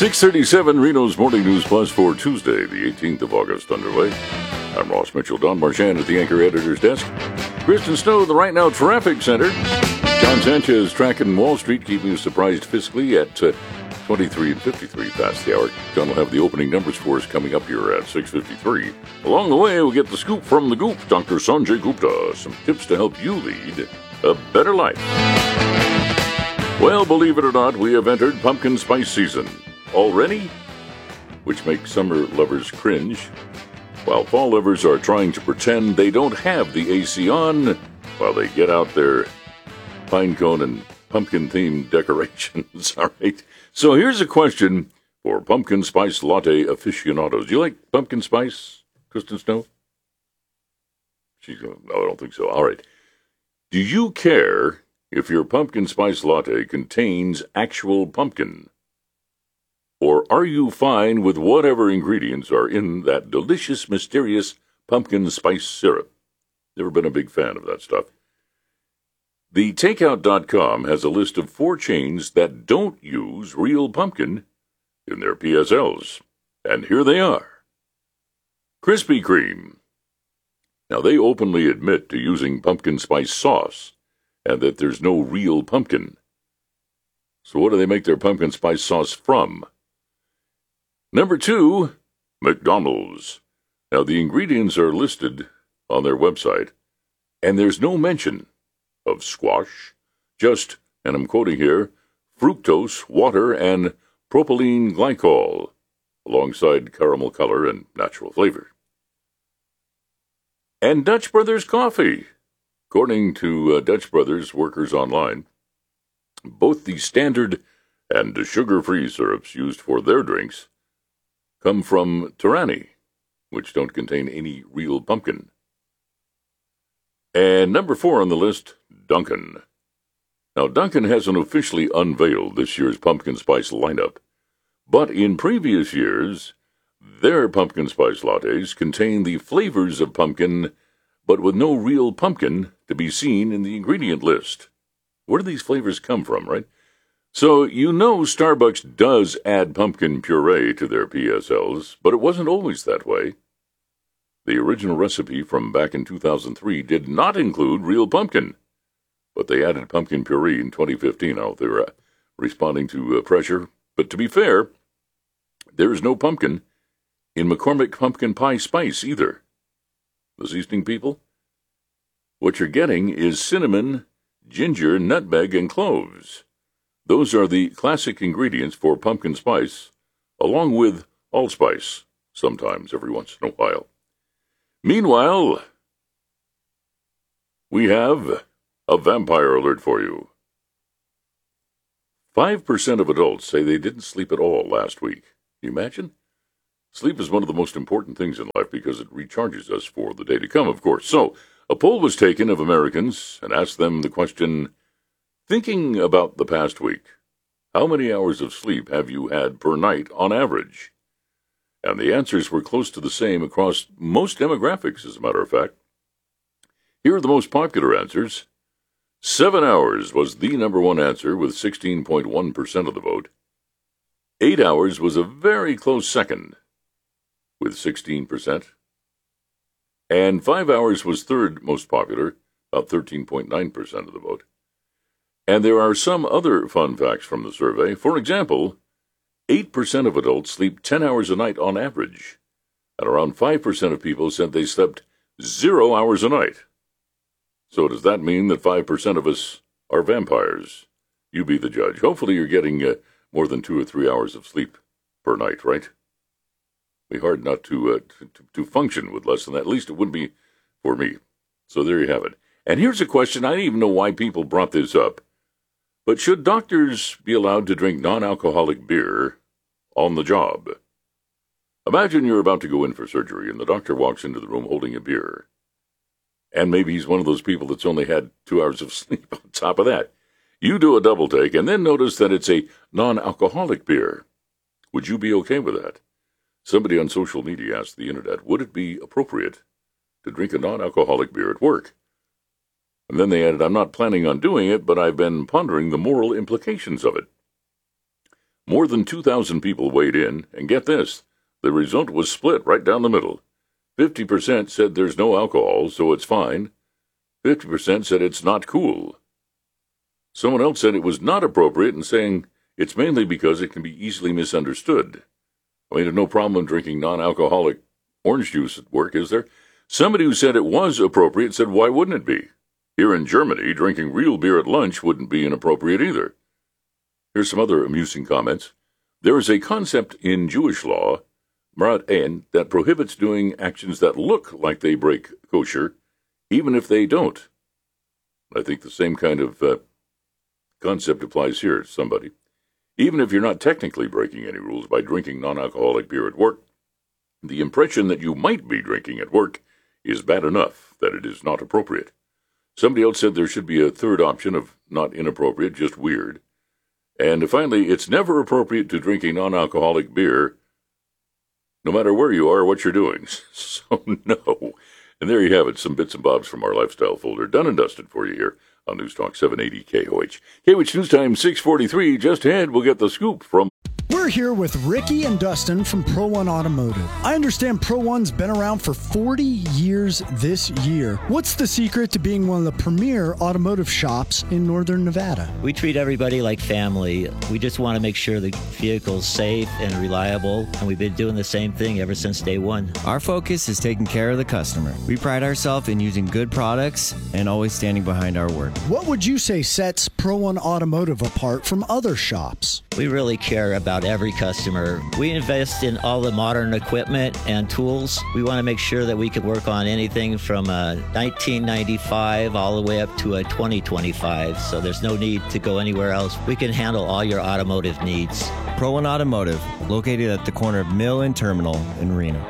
6:37 Reno's Morning News Plus for Tuesday, the 18th of August underway. I'm Ross Mitchell. Don Marchand at the Anchor Editor's Desk. Kristen Snow, the Right Now Traffic Center. John Sanchez tracking Wall Street, keeping you surprised fiscally at 23 and 53 past the hour. John will have the opening numbers for us coming up here at 6:53. Along the way, we'll get the scoop from the Goop, Dr. Sanjay Gupta. Some tips to help you lead a better life. Well, believe it or not, we have entered pumpkin spice season already, which makes summer lovers cringe, while fall lovers are trying to pretend they don't have the AC on while they get out their pine cone and pumpkin-themed decorations. All right. So here's a question for pumpkin spice latte aficionados. Do you like pumpkin spice, Kristen Snow? She's going, no, I don't think so. All right. Do you care if your pumpkin spice latte contains actual pumpkin? Or are you fine with whatever ingredients are in that delicious, mysterious pumpkin spice syrup? Never been a big fan of that stuff. The Takeout.com has a list of 4 chains that don't use real pumpkin in their PSLs. And here they are. Krispy Kreme. Now, they openly admit to using pumpkin spice sauce and that there's no real pumpkin. So what do they make their pumpkin spice sauce from? Number 2, McDonald's. Now, the ingredients are listed on their website, and there's no mention of squash, just, and I'm quoting here, fructose, water, and propylene glycol, alongside caramel color and natural flavor. And Dutch Brothers Coffee. According to Dutch Brothers Workers Online, both the standard and the sugar-free syrups used for their drinks come from Torani, which don't contain any real pumpkin. And number 4 on the list, Dunkin'. Now, Dunkin' hasn't officially unveiled this year's pumpkin spice lineup, but in previous years, their pumpkin spice lattes contain the flavors of pumpkin, but with no real pumpkin to be seen in the ingredient list. Where do these flavors come from, right? So, you know Starbucks does add pumpkin puree to their PSLs, but it wasn't always that way. The original recipe from back in 2003 did not include real pumpkin, but they added pumpkin puree in 2015. Now, they were responding to pressure. But to be fair, there is no pumpkin in McCormick Pumpkin Pie Spice either. The seasoning people? What you're getting is cinnamon, ginger, nutmeg, and cloves. Those are the classic ingredients for pumpkin spice, along with allspice, sometimes every once in a while. Meanwhile, we have a vampire alert for you. 5% of adults say they didn't sleep at all last week. Can you imagine? Sleep is one of the most important things in life because it recharges us for the day to come, of course. So, a poll was taken of Americans and asked them the question, thinking about the past week, how many hours of sleep have you had per night on average? And the answers were close to the same across most demographics, as a matter of fact. Here are the most popular answers. 7 hours was the number 1 answer with 16.1% of the vote. 8 hours was a very close second with 16%. And 5 hours was third most popular, about 13.9% of the vote. And there are some other fun facts from the survey. For example, 8% of adults sleep 10 hours a night on average, and around 5% of people said they slept 0 hours a night. So does that mean that 5% of us are vampires? You be the judge. Hopefully you're getting more than 2 or 3 hours of sleep per night, right? It'd be hard not to function with less than that. At least it wouldn't be for me. So there you have it. And here's a question. I don't even know why people brought this up. But should doctors be allowed to drink non-alcoholic beer on the job? Imagine you're about to go in for surgery and the doctor walks into the room holding a beer. And maybe he's one of those people that's only had 2 hours of sleep on top of that. You do a double take and then notice that it's a non-alcoholic beer. Would you be okay with that? Somebody on social media asked the internet, would it be appropriate to drink a non-alcoholic beer at work? And then they added, I'm not planning on doing it, but I've been pondering the moral implications of it. More than 2,000 people weighed in, and get this, the result was split right down the middle. 50% said there's no alcohol, so it's fine. 50% said it's not cool. Someone else said it was not appropriate and saying it's mainly because it can be easily misunderstood. I mean, there's no problem drinking non-alcoholic orange juice at work, is there? Somebody who said it was appropriate said, why wouldn't it be? Here in Germany, drinking real beer at lunch wouldn't be inappropriate either. Here's some other amusing comments. There is a concept in Jewish law, Marat Ein, that prohibits doing actions that look like they break kosher, even if they don't. I think the same kind of concept applies here to somebody. Even if you're not technically breaking any rules by drinking non-alcoholic beer at work, the impression that you might be drinking at work is bad enough that it is not appropriate. Somebody else said there should be a third option of not inappropriate, just weird. And finally, it's never appropriate to drink a non-alcoholic beer, no matter where you are or what you're doing. So, no. And there you have it, some bits and bobs from our lifestyle folder, done and dusted for you here on News Talk 780 KOH. KOH News Time 6:43. Just ahead, we'll get the scoop from... We're here with Ricky and Dustin from Pro One Automotive. I understand Pro One's been around for 40 years this year. What's the secret to being one of the premier automotive shops in Northern Nevada? We treat everybody like family. We just want to make sure the vehicle's safe and reliable, and we've been doing the same thing ever since day one. Our focus is taking care of the customer. We pride ourselves in using good products and always standing behind our word. What would you say sets Pro One Automotive apart from other shops? We really care about every customer. We invest in all the modern equipment and tools. We want to make sure that we can work on anything from a 1995 all the way up to a 2025, so there's no need to go anywhere else. We can handle all your automotive needs. Pro One Automotive, located at the corner of Mill and Terminal in Reno.